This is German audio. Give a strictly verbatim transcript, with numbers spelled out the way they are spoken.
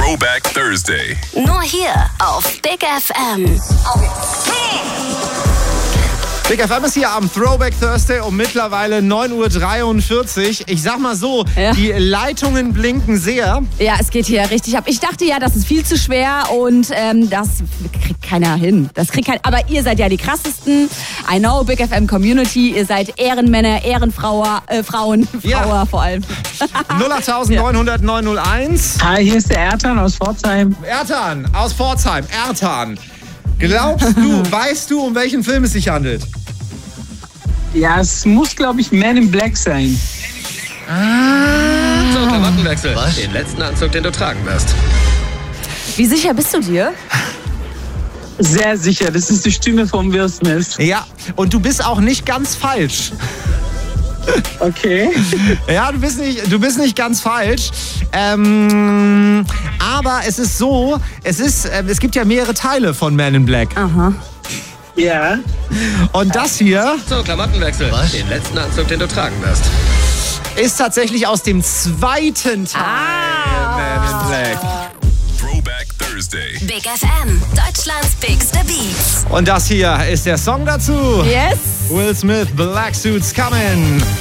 Throwback Thursday. Nur hier auf Big F M. Big F M ist hier am Throwback Thursday um mittlerweile neun Uhr dreiundvierzig. Ich sag mal so, Ja. die Leitungen blinken sehr. Ja, es geht hier richtig ab. Ich dachte ja, das ist viel zu schwer und ähm, das kriegt keiner hin. Das kriegt kein, aber ihr seid ja die krassesten. I know, Big F M Community. Ihr seid Ehrenmänner, Ehrenfrauer, äh, Frauen, Ja. Frauer vor allem. null acht neun null null neun null eins. Hi, hier ist der Ertan aus Pforzheim. Ertan aus Pforzheim. Ertan. Glaubst du, weißt du, um welchen Film es sich handelt? Ja, es muss, glaube ich, Man in Black sein. So, Klamottenwechsel. Was? Den letzten Anzug, den du tragen wirst. Wie sicher bist du dir? Sehr sicher, das ist die Stimme von Will Smith. Ja, und du bist auch nicht ganz falsch. Okay. Ja, du bist nicht, du bist nicht ganz falsch. Ähm, aber es ist so, es ist, äh, es gibt ja mehrere Teile von Man in Black. Aha. Ja. Und das hier So, Klamottenwechsel. Was? Den letzten Anzug, den du tragen wirst. ist tatsächlich aus dem zweiten Teil Ah. Man in Black. Throwback Thursday. Big F M, Deutschlands bigste Beats. Und das hier ist der Song dazu. Yes. Will Smith, Black Suits Coming.